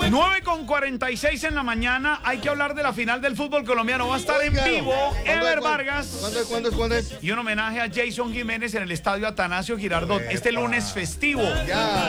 9:46 en la mañana. Hay que hablar de la final del fútbol colombiano. Va a estar en vivo Ever Vargas. ¿Cuándo es? Y un homenaje a Jason Jiménez en el estadio Atanasio Girardot. Este lunes festivo. Ya.